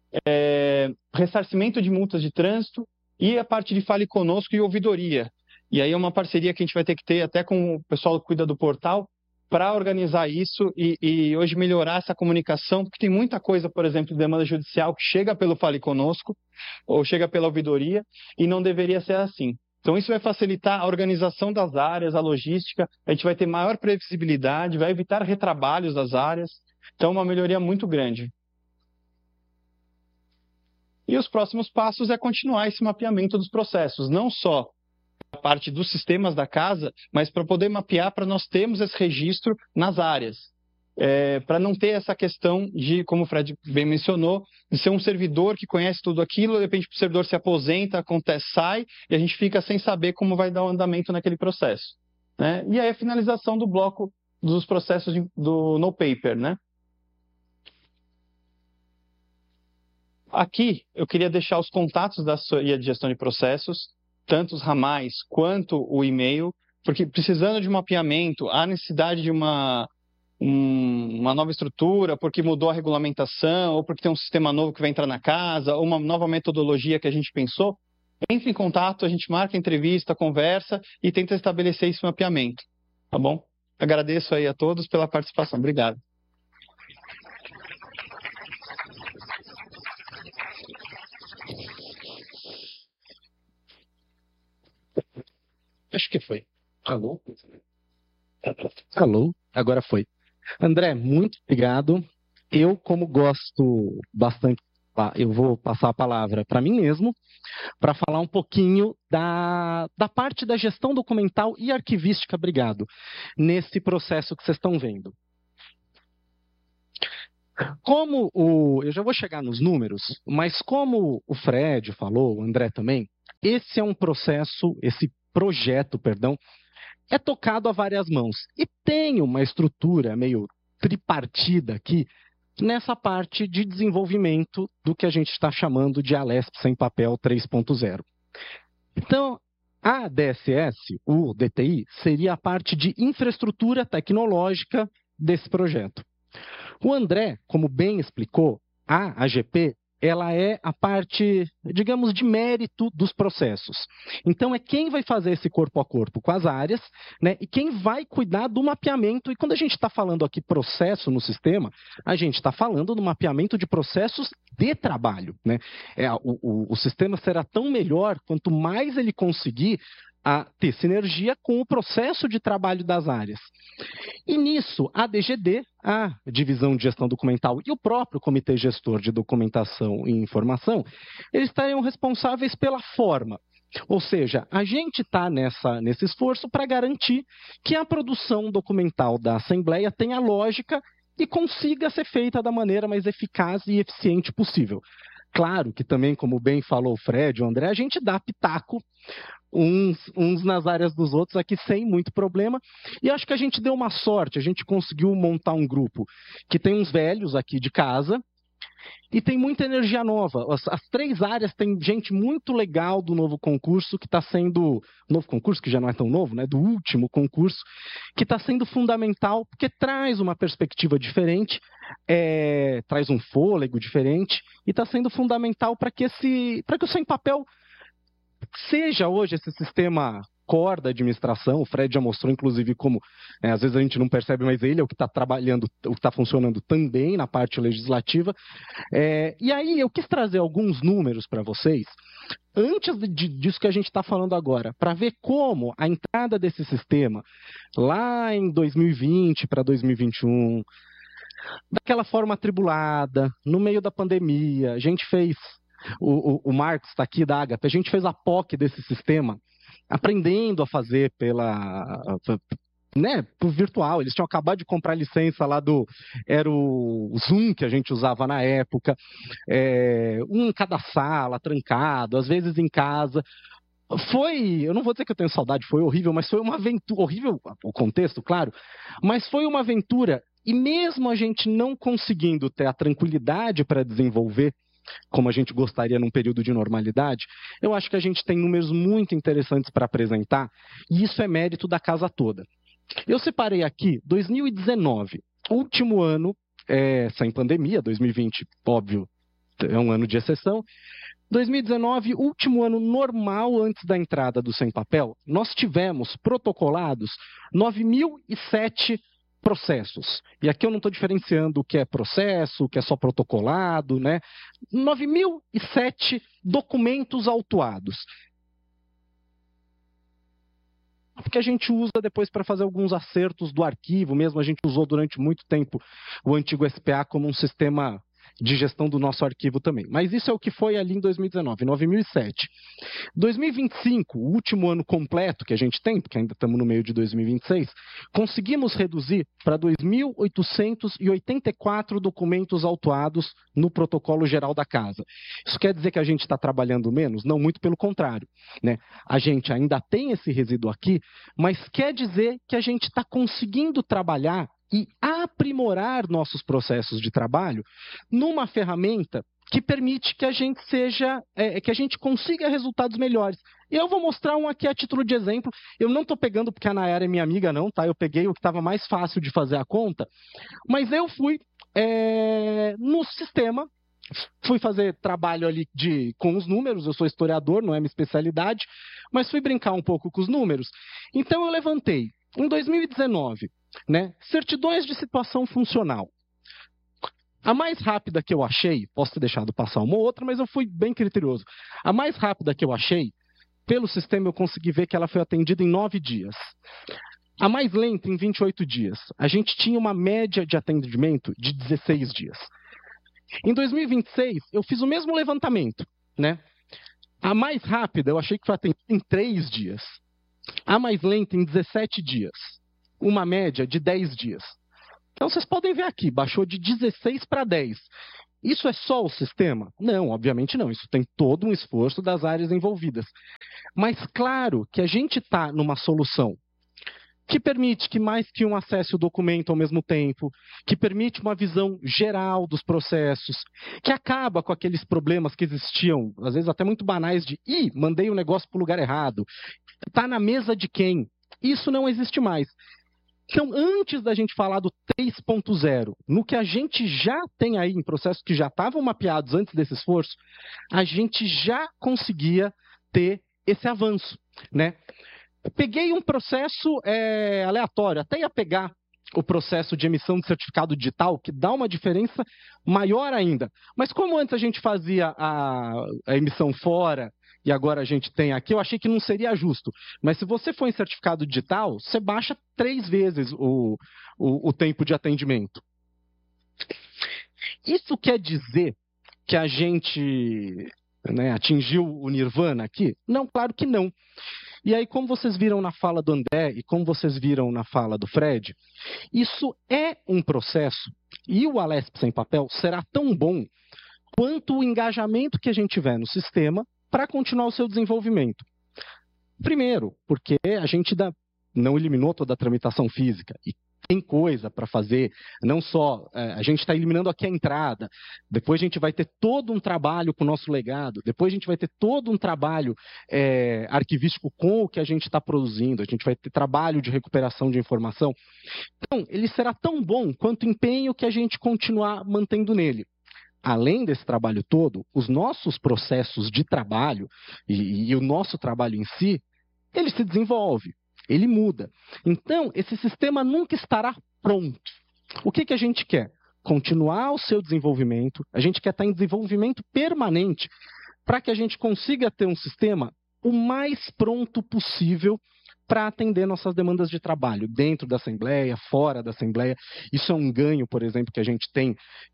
ressarcimento de multas de trânsito e a parte de Fale Conosco e ouvidoria. E aí é uma parceria que a gente vai ter que ter até com o pessoal que cuida do portal para organizar isso e hoje melhorar essa comunicação, porque tem muita coisa, por exemplo, de demanda judicial que chega pelo Fale Conosco ou chega pela ouvidoria e não deveria ser assim. Então isso vai facilitar a organização das áreas, a logística, a gente vai ter maior previsibilidade, vai evitar retrabalhos das áreas, então uma melhoria muito grande. E os próximos passos é continuar esse mapeamento dos processos, não só a parte dos sistemas da casa, mas para poder mapear, para nós termos esse registro nas áreas. Para não ter essa questão de, como o Fred bem mencionou, de ser um servidor que conhece tudo aquilo, de repente o servidor se aposenta, acontece, sai, e a gente fica sem saber como vai dar o andamento naquele processo, né? E aí a finalização do bloco dos processos do no paper, né? Aqui eu queria deixar os contatos da assessoria de gestão de processos, tanto os ramais quanto o e-mail, porque precisando de um mapeamento, há necessidade de uma nova estrutura, porque mudou a regulamentação, ou porque tem um sistema novo que vai entrar na casa, ou uma nova metodologia que a gente pensou, entre em contato, a gente marca a entrevista, conversa e tenta estabelecer esse mapeamento, tá bom? Agradeço aí a todos pela participação. Obrigado. Acho que foi. Alô? Alô? Agora foi. André, muito obrigado. Eu, como gosto bastante eu vou passar a palavra para mim mesmo, para falar um pouquinho da parte da gestão documental e arquivística, obrigado, nesse processo que vocês estão vendo. Eu já vou chegar nos números, mas como o Fred falou, o André também, esse projeto, é tocado a várias mãos. E tem uma estrutura meio tripartida aqui, nessa parte de desenvolvimento do que a gente está chamando de Alesp sem papel 3.0. Então, a DSS, o DTI, seria a parte de infraestrutura tecnológica desse projeto. O André, como bem explicou, a AGP, ela é a parte, digamos, de mérito dos processos. Então, é quem vai fazer esse corpo a corpo com as áreas, né, e quem vai cuidar do mapeamento. E quando a gente está falando aqui processo no sistema, a gente está falando do mapeamento de processos de trabalho, né? O sistema será tão melhor quanto mais ele conseguir ter sinergia com o processo de trabalho das áreas. E nisso, a DGD, a Divisão de Gestão Documental e o próprio Comitê Gestor de Documentação e Informação, eles estariam responsáveis pela forma. Ou seja, a gente está nesse esforço para garantir que a produção documental da Assembleia tenha lógica e consiga ser feita da maneira mais eficaz e eficiente possível. Claro que também, como bem falou o Fred e o André, a gente dá pitaco uns nas áreas dos outros aqui sem muito problema. E acho que a gente deu uma sorte, a gente conseguiu montar um grupo que tem uns velhos aqui de casa e tem muita energia nova. As três áreas tem gente muito legal do novo concurso que está sendo... Novo concurso, que já não é tão novo, né? Do último concurso, que está sendo fundamental, porque traz uma perspectiva diferente, traz um fôlego diferente, e está sendo fundamental para que o Sem Papel seja hoje esse sistema core da administração. O Fred já mostrou, inclusive, como às vezes a gente não percebe, mas ele é o que está trabalhando, o que está funcionando também na parte legislativa. E aí eu quis trazer alguns números para vocês, antes disso que a gente está falando agora, para ver como a entrada desse sistema, lá em 2020 para 2021, daquela forma atribulada, no meio da pandemia, a gente fez... O Marcos está aqui da Agape, a gente fez a POC desse sistema, aprendendo a fazer por virtual. Eles tinham acabado de comprar a licença lá era o Zoom que a gente usava na época, um em cada sala, trancado, às vezes em casa. Eu não vou dizer que eu tenho saudade, foi horrível, mas foi uma aventura, horrível o contexto, claro, mas foi uma aventura, e mesmo a gente não conseguindo ter a tranquilidade para desenvolver como a gente gostaria num período de normalidade, eu acho que a gente tem números muito interessantes para apresentar, e isso é mérito da casa toda. Eu separei aqui 2019, último ano sem pandemia, 2020, óbvio, é um ano de exceção. 2019, último ano normal antes da entrada do Sem Papel, nós tivemos protocolados 9.007 processos. E aqui eu não estou diferenciando o que é processo, o que é só protocolado, né? 9.007 documentos autuados. Porque a gente usa depois para fazer alguns acertos do arquivo, mesmo a gente usou durante muito tempo o antigo SPA como um sistema de gestão do nosso arquivo também. Mas isso é o que foi ali em 2019, 9.007. 2025, o último ano completo que a gente tem, porque ainda estamos no meio de 2026, conseguimos reduzir para 2.884 documentos autuados no protocolo geral da casa. Isso quer dizer que a gente está trabalhando menos? Não, muito pelo contrário, né? A gente ainda tem esse resíduo aqui, mas quer dizer que a gente está conseguindo trabalhar e aprimorar nossos processos de trabalho numa ferramenta que permite que a gente que a gente consiga resultados melhores. E eu vou mostrar um aqui a título de exemplo. Eu não estou pegando porque a Nayara é minha amiga, não, tá? Eu peguei o que estava mais fácil de fazer a conta, mas eu fui no sistema, fui fazer trabalho ali com os números. Eu sou historiador, não é minha especialidade, mas fui brincar um pouco com os números. Então eu levantei, em 2019, né, certidões de situação funcional. A mais rápida que eu achei, posso ter deixado passar uma ou outra, mas eu fui bem criterioso. A mais rápida que eu achei, pelo sistema eu consegui ver que ela foi atendida em 9 dias. A mais lenta em 28 dias. A gente tinha uma média de atendimento de 16 dias. Em 2026, eu fiz o mesmo levantamento, né? A mais rápida, eu achei que foi em 3 dias. A mais lenta, em 17 dias. Uma média de 10 dias. Então, vocês podem ver aqui, baixou de 16 para 10. Isso é só o sistema? Não, obviamente não. Isso tem todo um esforço das áreas envolvidas. Mas, claro, que a gente está numa solução que permite que mais que um acesse o documento ao mesmo tempo, que permite uma visão geral dos processos, que acaba com aqueles problemas que existiam, às vezes até muito banais, de mandei o negócio para o lugar errado, está na mesa de quem? Isso não existe mais. Então, antes da gente falar do 3.0, no que a gente já tem aí em processos que já estavam mapeados antes desse esforço, a gente já conseguia ter esse avanço, né? Eu peguei um processo aleatório, até ia pegar o processo de emissão de certificado digital, que dá uma diferença maior ainda. Mas como antes a gente fazia a emissão fora e agora a gente tem aqui, eu achei que não seria justo. Mas se você for em certificado digital, você baixa 3 vezes o tempo de atendimento. Isso quer dizer que a gente, né, atingiu o nirvana aqui? Não, claro que não. E aí, como vocês viram na fala do André e como vocês viram na fala do Fred, isso é um processo e o Alesp sem papel será tão bom quanto o engajamento que a gente tiver no sistema para continuar o seu desenvolvimento. Primeiro, porque a gente ainda não eliminou toda a tramitação física e tem coisa para fazer, não só a gente está eliminando aqui a entrada, depois a gente vai ter todo um trabalho com o nosso legado, depois a gente vai ter todo um trabalho arquivístico com o que a gente está produzindo, a gente vai ter trabalho de recuperação de informação. Então, ele será tão bom quanto o empenho que a gente continuar mantendo nele. Além desse trabalho todo, os nossos processos de trabalho e o nosso trabalho em si, ele se desenvolve. Ele muda. Então, esse sistema nunca estará pronto. O que a gente quer? Continuar o seu desenvolvimento. A gente quer estar em desenvolvimento permanente para que a gente consiga ter um sistema o mais pronto possível para atender nossas demandas de trabalho, dentro da Assembleia, fora da Assembleia. Isso é um ganho, por exemplo, que a gente tem.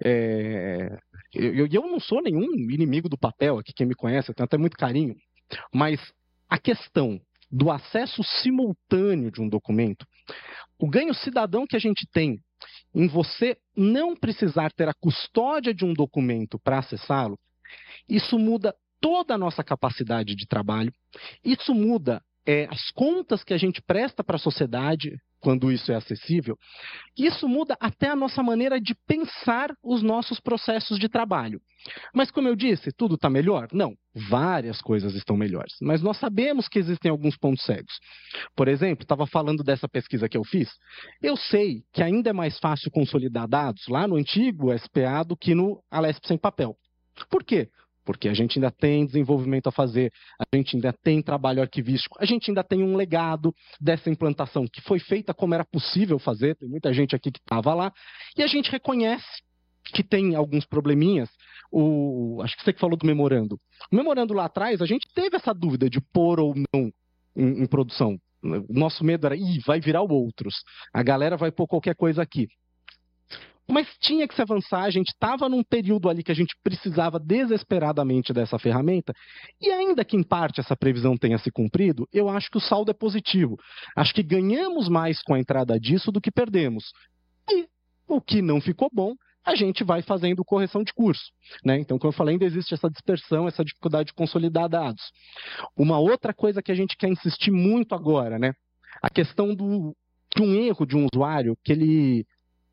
Eu não sou nenhum inimigo do papel, aqui quem me conhece, eu tenho até muito carinho, mas a questão do acesso simultâneo de um documento, o ganho cidadão que a gente tem em você não precisar ter a custódia de um documento para acessá-lo, isso muda toda a nossa capacidade de trabalho, isso muda as contas que a gente presta para a sociedade quando isso é acessível, isso muda até a nossa maneira de pensar os nossos processos de trabalho. Mas, como eu disse, tudo está melhor? Não, várias coisas estão melhores. Mas nós sabemos que existem alguns pontos cegos. Por exemplo, estava falando dessa pesquisa que eu fiz. Eu sei que ainda é mais fácil consolidar dados lá no antigo SPA do que no Alesp sem papel. Por quê? Porque a gente ainda tem desenvolvimento a fazer, a gente ainda tem trabalho arquivístico, a gente ainda tem um legado dessa implantação que foi feita como era possível fazer, tem muita gente aqui que estava lá, e a gente reconhece que tem alguns probleminhas. Acho que você que falou do memorando. O memorando lá atrás, a gente teve essa dúvida de pôr ou não em produção. O nosso medo era, vai virar o outros, a galera vai pôr qualquer coisa aqui. Mas tinha que se avançar, a gente estava num período ali que a gente precisava desesperadamente dessa ferramenta, e ainda que em parte essa previsão tenha se cumprido, eu acho que o saldo é positivo. Acho que ganhamos mais com a entrada disso do que perdemos. E o que não ficou bom, a gente vai fazendo correção de curso, né? Então, como eu falei, ainda existe essa dispersão, essa dificuldade de consolidar dados. Uma outra coisa que a gente quer insistir muito agora, né? A questão de um erro de um usuário que ele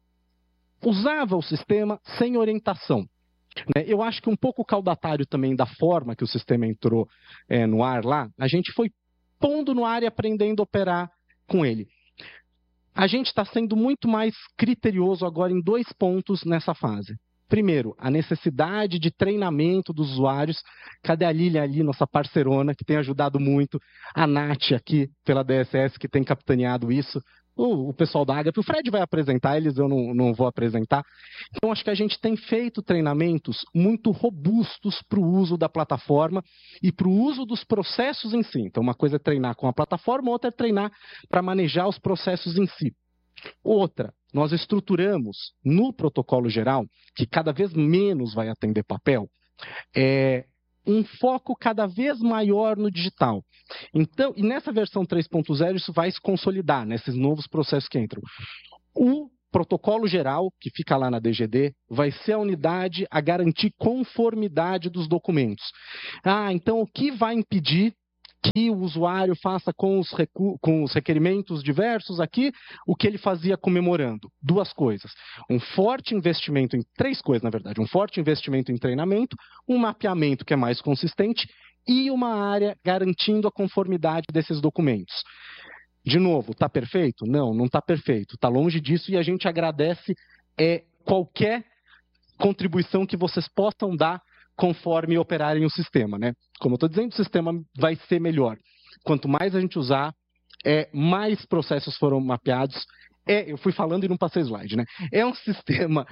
usava o sistema sem orientação. Né? Eu acho que um pouco caudatário também da forma que o sistema entrou no ar lá, a gente foi pondo no ar e aprendendo a operar com ele. A gente está sendo muito mais criterioso agora em 2 pontos nessa fase. Primeiro, a necessidade de treinamento dos usuários. Cadê a Lília ali, nossa parceirona, que tem ajudado muito? A Nath aqui, pela DSS, que tem capitaneado isso. O pessoal da Agape, o Fred vai apresentar, eles eu não vou apresentar. Então, acho que a gente tem feito treinamentos muito robustos para o uso da plataforma e para o uso dos processos em si. Então, uma coisa é treinar com a plataforma, outra é treinar para manejar os processos em si. Outra, nós estruturamos no protocolo geral, que cada vez menos vai atender papel, um foco cada vez maior no digital. Então, e nessa versão 3.0 isso vai se consolidar, nesses novos processos que entram. O protocolo geral, que fica lá na DGD, vai ser a unidade a garantir conformidade dos documentos. Então o que vai impedir que o usuário faça com os requerimentos diversos aqui o que ele fazia com o memorando? Duas coisas. Um forte investimento em três coisas, na verdade. Um forte investimento em treinamento, um mapeamento que é mais consistente e uma área garantindo a conformidade desses documentos. De novo, está perfeito? Não, não está perfeito. Está longe disso e a gente agradece qualquer contribuição que vocês possam dar conforme operarem o sistema, né? Como eu estou dizendo, o sistema vai ser melhor. Quanto mais a gente usar, mais processos foram mapeados. Eu fui falando e não passei slide, né? É um sistema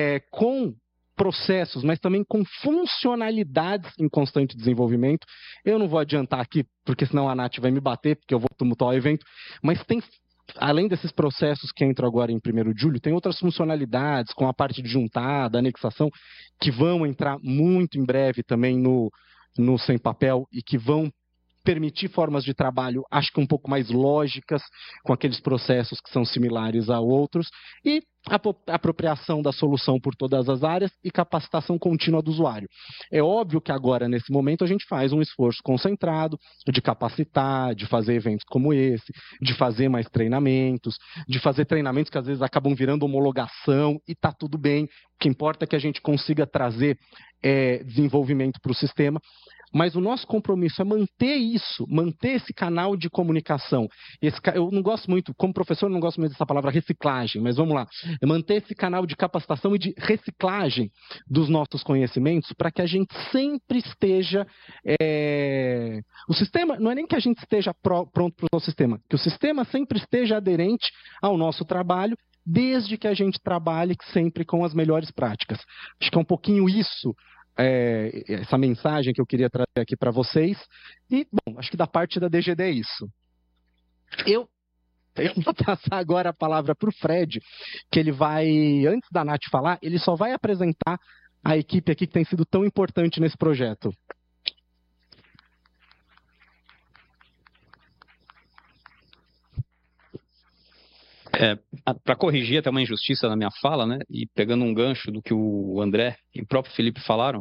com processos, mas também com funcionalidades em constante desenvolvimento. Eu não vou adiantar aqui, porque senão a Nath vai me bater, porque eu vou tumultuar o evento, mas tem, além desses processos que entram agora em 1º de julho, tem outras funcionalidades, com a parte de juntada, anexação, que vão entrar muito em breve também no Sem Papel e que vão permitir formas de trabalho, acho que um pouco mais lógicas, com aqueles processos que são similares a outros, e apropriação da solução por todas as áreas e capacitação contínua do usuário. É óbvio que agora, nesse momento, a gente faz um esforço concentrado de capacitar, de fazer eventos como esse, de fazer mais treinamentos, de fazer treinamentos que às vezes acabam virando homologação, e está tudo bem. O que importa é que a gente consiga trazer desenvolvimento para o sistema. Mas o nosso compromisso é manter isso, manter esse canal de comunicação. Eu não gosto muito, como professor, eu não gosto muito dessa palavra reciclagem, mas vamos lá. É manter esse canal de capacitação e de reciclagem dos nossos conhecimentos para que a gente sempre esteja... O sistema, não é nem que a gente esteja pronto para o sistema, que o sistema sempre esteja aderente ao nosso trabalho, desde que a gente trabalhe sempre com as melhores práticas. Acho que é um pouquinho isso, essa mensagem que eu queria trazer aqui para vocês. E, bom, acho que da parte da DGD é isso. Eu vou passar agora a palavra para o Fred, que ele vai, antes da Nath falar, ele só vai apresentar a equipe aqui que tem sido tão importante nesse projeto. Para corrigir até uma injustiça na minha fala, né, e pegando um gancho do que o André e o próprio Felipe falaram,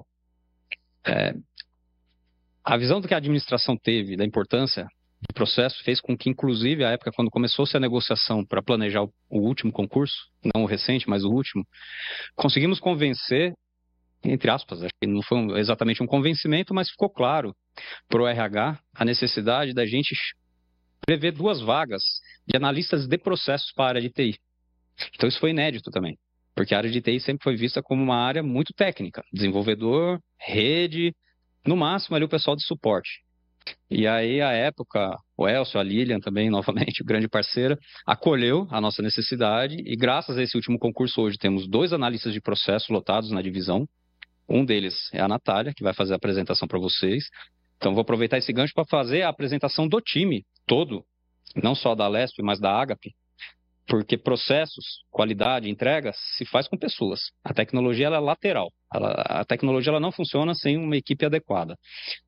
a visão do que a administração teve da importância do processo fez com que, inclusive, à época, quando começou-se a negociação para planejar o último concurso, não o recente, mas o último, conseguimos convencer, entre aspas, acho que não foi exatamente um convencimento, mas ficou claro para o RH a necessidade da gente prever 2 vagas de analistas de processos para a área de TI. Então isso foi inédito também, porque a área de TI sempre foi vista como uma área muito técnica, desenvolvedor, rede, no máximo ali o pessoal de suporte. E aí, à época, o Elcio, a Lilian também, novamente, grande parceira, acolheu a nossa necessidade e graças a esse último concurso hoje temos 2 analistas de processo lotados na divisão. Um deles é a Natália, que vai fazer a apresentação para vocês. Então vou aproveitar esse gancho para fazer a apresentação do time todo, não só da Alesp, mas da Agape, porque processos, qualidade, entrega, se faz com pessoas. A tecnologia ela é lateral. A tecnologia ela não funciona sem uma equipe adequada.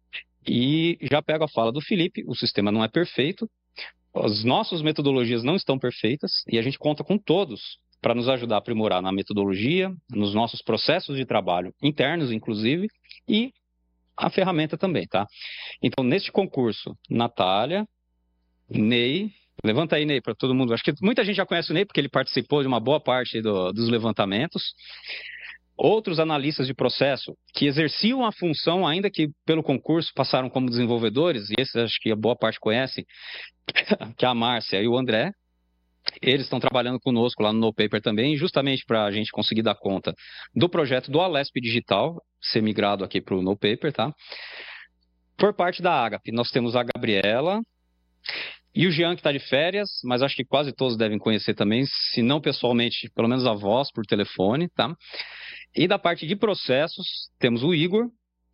E já pego a fala do Felipe, o sistema não é perfeito, as nossas metodologias não estão perfeitas e a gente conta com todos para nos ajudar a aprimorar na metodologia, nos nossos processos de trabalho internos, inclusive, e a ferramenta também, tá? Então, neste concurso, Natália, Ney, levanta aí, Ney, para todo mundo. Acho que muita gente já conhece o Ney, porque ele participou de uma boa parte dos levantamentos. Outros analistas de processo que exerciam a função, ainda que pelo concurso passaram como desenvolvedores, e esses acho que a boa parte conhece, que é a Márcia e o André. Eles estão trabalhando conosco lá no NoPaper também, justamente para a gente conseguir dar conta do projeto do Alesp Digital, ser migrado aqui para o NoPaper, tá? Por parte da Agape, nós temos a Gabriela e o Jean, que está de férias, mas acho que quase todos devem conhecer também, se não pessoalmente, pelo menos a voz por telefone, tá? E da parte de processos, temos o Igor,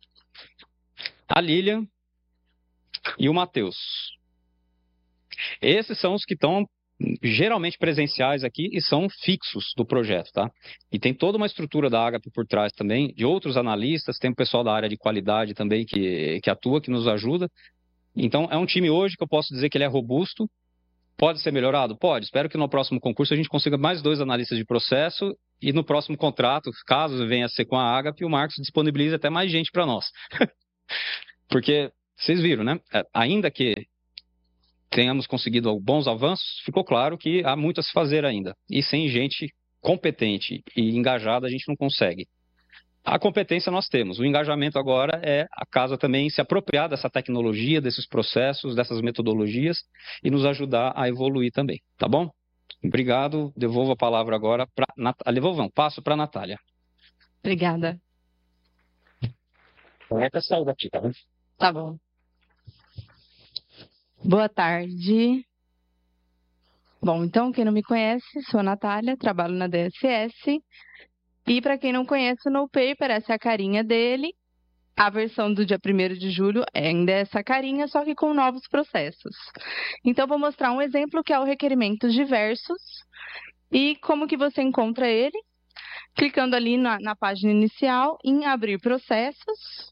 a Lilian e o Matheus. Esses são os que estão geralmente presenciais aqui e são fixos do projeto, tá? E tem toda uma estrutura da Agape por trás também, de outros analistas, tem o pessoal da área de qualidade também que atua, que nos ajuda. Então, é um time hoje que eu posso dizer que ele é robusto. Pode ser melhorado? Pode. Espero que no próximo concurso a gente consiga mais 2 analistas de processo e no próximo contrato, caso venha a ser com a Agape, o Marcos disponibilize até mais gente para nós. Porque, vocês viram, né? Ainda que tenhamos conseguido bons avanços, ficou claro que há muito a se fazer ainda. E sem gente competente e engajada, a gente não consegue. A competência nós temos. O engajamento agora é a casa também se apropriar dessa tecnologia, desses processos, dessas metodologias e nos ajudar a evoluir também. Tá bom? Obrigado. Devolvo a palavra agora para Natália. Passo para a Natália. Obrigada. Sair daqui, tá bom? Tá bom. Boa tarde. Bom, então, quem não me conhece, sou a Natália, trabalho na DSS. E para quem não conhece o NoPaper, essa é a carinha dele. A versão do dia 1º de julho ainda é essa carinha, só que com novos processos. Então, vou mostrar um exemplo que é o requerimentos diversos. E como que você encontra ele? Clicando ali na página inicial, em abrir processos.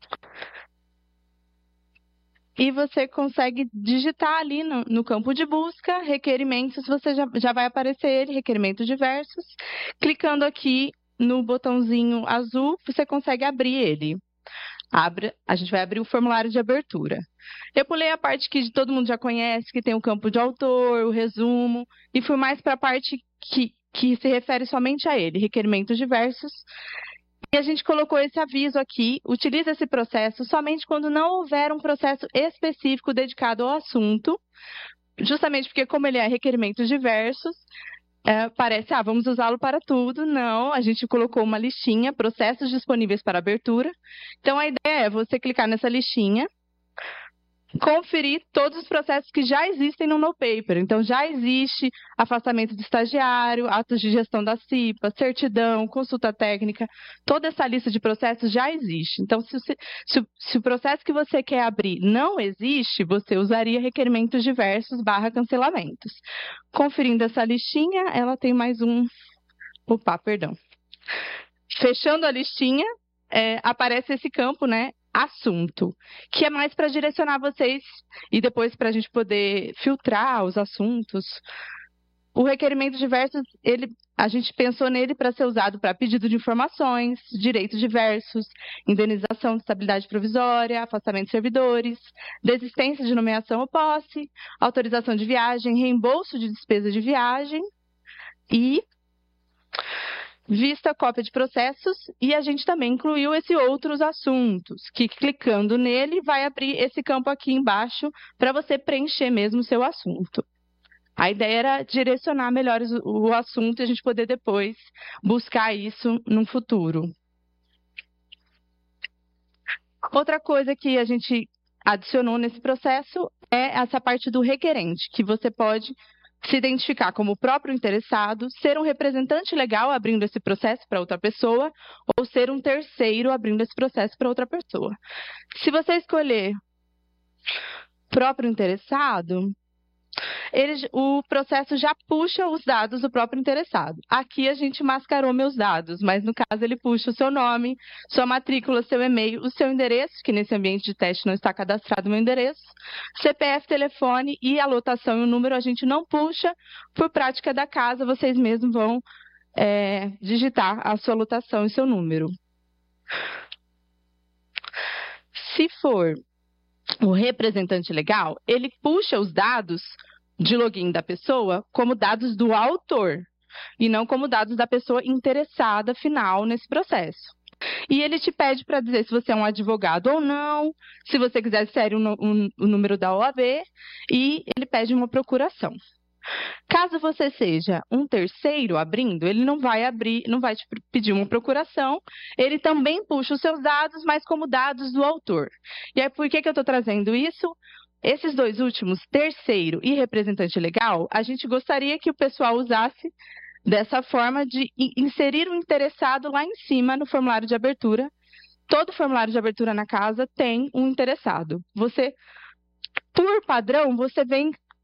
E você consegue digitar ali no campo de busca, requerimentos, você já vai aparecer ele, requerimentos diversos. Clicando aqui no botãozinho azul, você consegue abrir ele. A gente vai abrir o formulário de abertura. Eu pulei a parte que todo mundo já conhece, que tem o campo de autor, o resumo, e fui mais para a parte que se refere somente a ele, requerimentos diversos. E a gente colocou esse aviso aqui, utiliza esse processo somente quando não houver um processo específico dedicado ao assunto, justamente porque como ele é requerimentos diversos, parece, vamos usá-lo para tudo. Não, a gente colocou uma listinha, processos disponíveis para abertura. Então, a ideia é você clicar nessa listinha, conferir todos os processos que já existem no NoPaper. Então, já existe afastamento de estagiário, atos de gestão da CIPA, certidão, consulta técnica, toda essa lista de processos já existe. Então, se o processo que você quer abrir não existe, você usaria requerimentos diversos / cancelamentos. Conferindo essa listinha, ela tem mais um... Opa, perdão. Fechando a listinha, aparece esse campo, né? Assunto, que é mais para direcionar vocês e depois para a gente poder filtrar os assuntos. O requerimento diversos, a gente pensou nele para ser usado para pedido de informações, direitos diversos, indenização de estabilidade provisória, afastamento de servidores, desistência de nomeação ou posse, autorização de viagem, reembolso de despesa de viagem e vista cópia de processos, e a gente também incluiu esses outros assuntos, que clicando nele vai abrir esse campo aqui embaixo para você preencher mesmo o seu assunto. A ideia era direcionar melhor o assunto e a gente poder depois buscar isso no futuro. Outra coisa que a gente adicionou nesse processo é essa parte do requerente, que você pode se identificar como o próprio interessado, ser um representante legal abrindo esse processo para outra pessoa, ou ser um terceiro abrindo esse processo para outra pessoa. Se você escolher próprio interessado, o processo já puxa os dados do próprio interessado. Aqui a gente mascarou meus dados, mas no caso ele puxa o seu nome, sua matrícula, seu e-mail, o seu endereço, que nesse ambiente de teste não está cadastrado o meu endereço, CPF, telefone e a lotação e o número a gente não puxa. Por prática da casa, vocês mesmos vão digitar a sua lotação e seu número. Se for o representante legal, ele puxa os dados de login da pessoa como dados do autor e não como dados da pessoa interessada final nesse processo. E ele te pede para dizer se você é um advogado ou não, se você quiser ser o número da OAB, e ele pede uma procuração. Caso você seja um terceiro abrindo, ele não vai te pedir uma procuração, ele também puxa os seus dados, mas como dados do autor. E aí, por que eu estou trazendo isso? Esses dois últimos, terceiro e representante legal, a gente gostaria que o pessoal usasse dessa forma de inserir o interessado lá em cima no formulário de abertura. Todo formulário de abertura na casa tem um interessado. Por padrão, você vem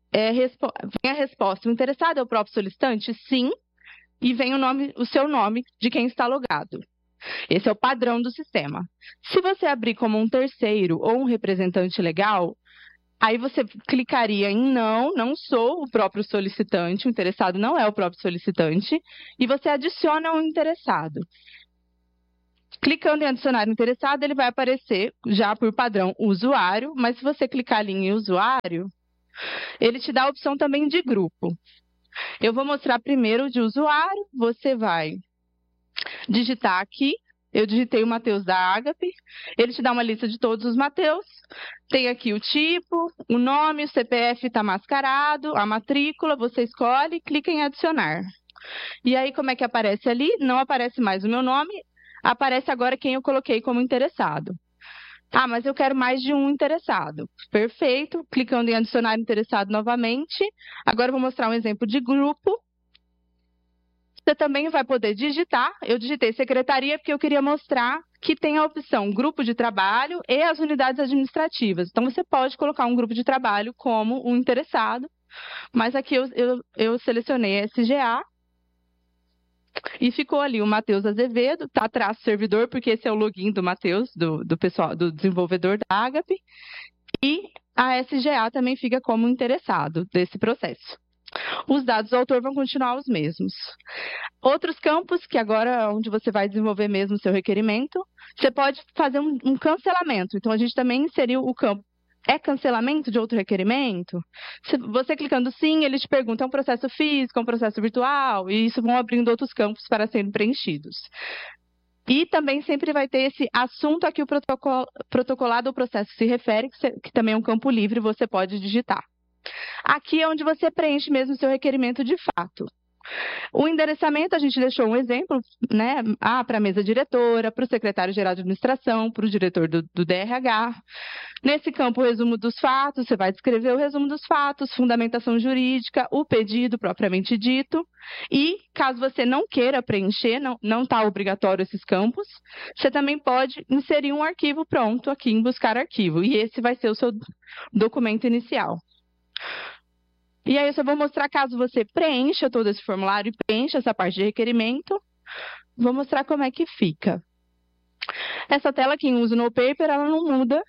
vem a resposta: o interessado é o próprio solicitante? Sim. E vem o seu nome de quem está logado. Esse é o padrão do sistema. Se você abrir como um terceiro ou um representante legal, aí você clicaria em não sou o próprio solicitante, o interessado não é o próprio solicitante, e você adiciona um interessado. Clicando em adicionar interessado, ele vai aparecer já por padrão usuário, mas se você clicar ali em usuário, ele te dá a opção também de grupo. Eu vou mostrar primeiro de usuário, você vai digitar aqui, eu digitei o Matheus da Agape, ele te dá uma lista de todos os Matheus, tem aqui o tipo, o nome, o CPF está mascarado, a matrícula, você escolhe, clica em adicionar. E aí como é que aparece ali? Não aparece mais o meu nome, aparece agora quem eu coloquei como interessado. Ah, mas eu quero mais de um interessado. Perfeito. Clicando em adicionar interessado novamente. Agora eu vou mostrar um exemplo de grupo. Você também vai poder digitar. Eu digitei secretaria porque eu queria mostrar que tem a opção grupo de trabalho e as unidades administrativas. Então, você pode colocar um grupo de trabalho como um interessado. Mas aqui eu selecionei SGA. E ficou ali o Matheus Azevedo, tá atrás do servidor, porque esse é o login do Matheus, do pessoal, do desenvolvedor da Agape. E a SGA também fica como interessado desse processo. Os dados do autor vão continuar os mesmos. Outros campos, que agora é onde você vai desenvolver mesmo o seu requerimento, você pode fazer um cancelamento. Então, a gente também inseriu o campo. É cancelamento de outro requerimento? Se você clicando sim, ele te pergunta, é um processo físico, é um processo virtual, e isso vão abrindo outros campos para serem preenchidos. E também sempre vai ter esse assunto a que o protocolado ou processo se refere, que também é um campo livre, você pode digitar. Aqui é onde você preenche mesmo o seu requerimento de fato. O endereçamento, a gente deixou um exemplo, né? Para a mesa diretora, para o secretário-geral de administração, para o diretor do DRH. Nesse campo, o resumo dos fatos, você vai descrever o resumo dos fatos, fundamentação jurídica, o pedido propriamente dito. E, caso você não queira preencher, não está obrigatório esses campos, você também pode inserir um arquivo pronto aqui em buscar arquivo. E esse vai ser o seu documento inicial. E aí eu só vou mostrar, caso você preencha todo esse formulário e preencha essa parte de requerimento, vou mostrar como é que fica. Essa tela, quem usa o NoPaper, ela não muda,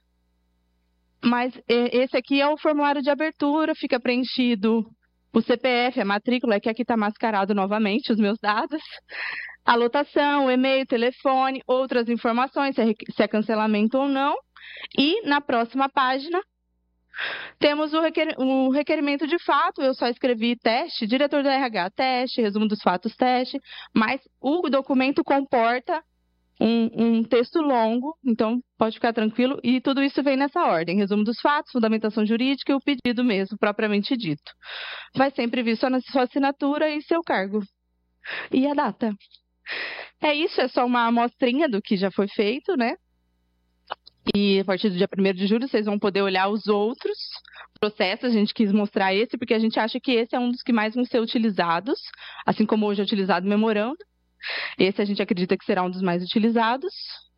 mas esse aqui é o formulário de abertura, fica preenchido o CPF, a matrícula, que aqui está mascarado novamente, os meus dados, a lotação, o e-mail, telefone, outras informações, se é cancelamento ou não, e na próxima página, temos o requerimento de fato, eu só escrevi teste, diretor do RH teste, resumo dos fatos teste, mas o documento comporta um texto longo, então pode ficar tranquilo, e tudo isso vem nessa ordem, resumo dos fatos, fundamentação jurídica e o pedido mesmo, propriamente dito. Vai sempre vir só na sua assinatura e seu cargo. E a data. É isso, é só uma amostrinha do que já foi feito, né? E a partir do dia 1º de julho, vocês vão poder olhar os outros processos. A gente quis mostrar esse, porque a gente acha que esse é um dos que mais vão ser utilizados, assim como hoje é utilizado o memorando. Esse a gente acredita que será um dos mais utilizados.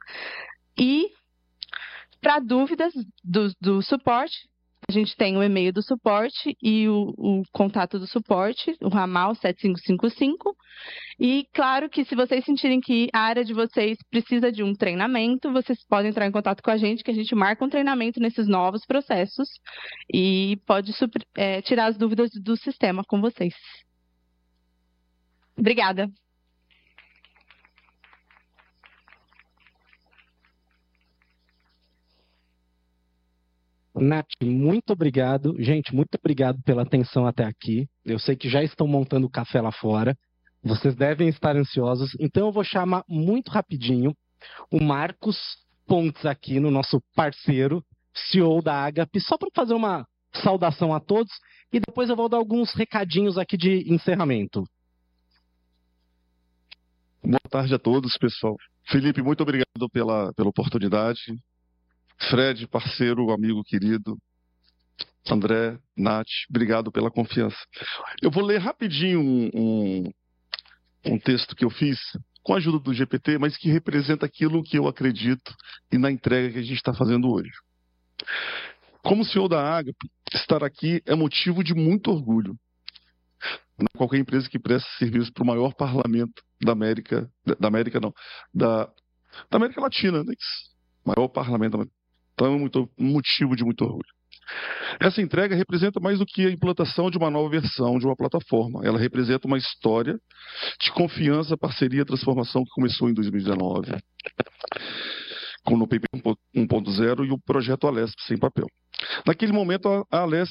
E, para dúvidas do suporte, a gente tem o e-mail do suporte e o contato do suporte, o ramal 7555. E claro que se vocês sentirem que a área de vocês precisa de um treinamento, vocês podem entrar em contato com a gente, que a gente marca um treinamento nesses novos processos e pode tirar as dúvidas do sistema com vocês. Obrigada. Nath, muito obrigado. Gente, muito obrigado pela atenção até aqui. Eu sei que já estão montando o café lá fora. Vocês devem estar ansiosos. Então eu vou chamar muito rapidinho o Marcos Pontes aqui, no nosso parceiro, CEO da Agape, só para fazer uma saudação a todos e depois eu vou dar alguns recadinhos aqui de encerramento. Boa tarde a todos, pessoal. Felipe, muito obrigado pela oportunidade. Fred, parceiro, amigo querido. André, Nath, obrigado pela confiança. Eu vou ler rapidinho um texto que eu fiz com a ajuda do GPT, mas que representa aquilo que eu acredito e na entrega que a gente está fazendo hoje. Como CEO da Agape, estar aqui é motivo de muito orgulho. Qualquer empresa que preste serviço para o maior parlamento da América Latina, né? Maior parlamento. Então é um motivo de muito orgulho. Essa entrega representa mais do que a implantação de uma nova versão de uma plataforma. Ela representa uma história de confiança, parceria, transformação que começou em 2019, com o NoPaper 1.0 e o projeto Alesp sem papel. Naquele momento, a Alesp